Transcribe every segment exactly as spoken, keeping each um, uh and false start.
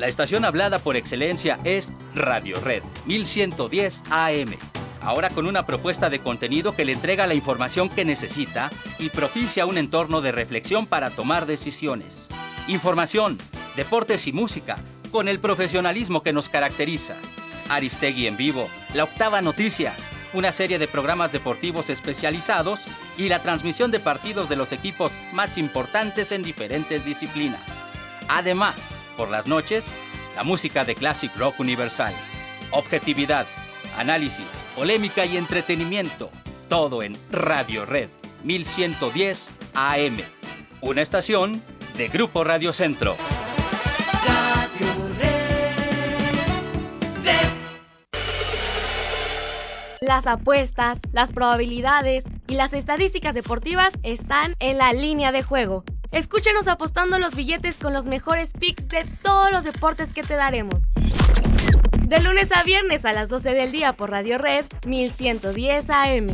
La estación hablada por excelencia es Radio Red mil ciento diez A M. Ahora con una propuesta de contenido que le entrega la información que necesita y propicia un entorno de reflexión para tomar decisiones. Información, deportes y música, con el profesionalismo que nos caracteriza. Aristegui en vivo, La Octava Noticias, una serie de programas deportivos especializados y la transmisión de partidos de los equipos más importantes en diferentes disciplinas. Además, por las noches, la música de Classic Rock Universal. Objetividad, análisis, polémica y entretenimiento. Todo en Radio Red mil ciento diez A M. Una estación de Grupo Radio Centro. Radio Red. Red. Las apuestas, las probabilidades y las estadísticas deportivas están en la línea de juego. Escúchanos apostando los billetes con los mejores picks de todos los deportes que te daremos. De lunes a viernes a las doce del día por Radio Red mil ciento diez A M.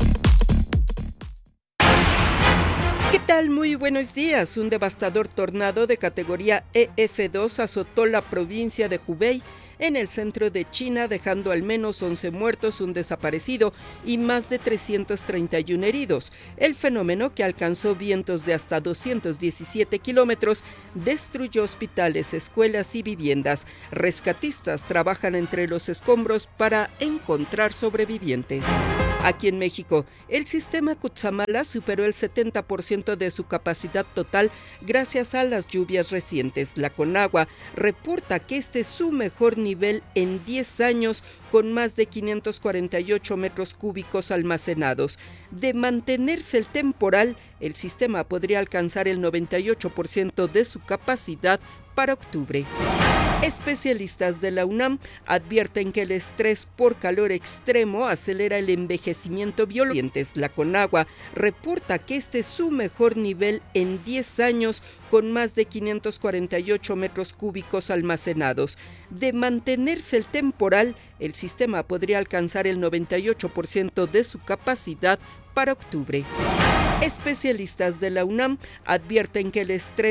¿Qué tal? Muy buenos días. Un devastador tornado de categoría E F dos azotó la provincia de Hubei en el centro de China, dejando al menos once muertos, un desaparecido y más de trescientos treinta y uno heridos. El fenómeno, que alcanzó vientos de hasta doscientos diecisiete kilómetros, destruyó hospitales, escuelas y viviendas. Rescatistas trabajan entre los escombros para encontrar sobrevivientes. Aquí en México, el sistema Cutzamala superó el setenta por ciento de su capacidad total gracias a las lluvias recientes. La Conagua reporta que este es su mejor nivel en diez años, con más de quinientos cuarenta y ocho metros cúbicos almacenados. De mantenerse el temporal, el sistema podría alcanzar el noventa y ocho por ciento de su capacidad para octubre. Especialistas de la UNAM advierten que el estrés por calor extremo acelera el envejecimiento biológico. La Conagua reporta que este es su mejor nivel en diez años, con más de quinientos cuarenta y ocho metros cúbicos almacenados. De mantenerse el temporal, el sistema podría alcanzar el noventa y ocho por ciento de su capacidad para octubre. Especialistas de la UNAM advierten que el estrés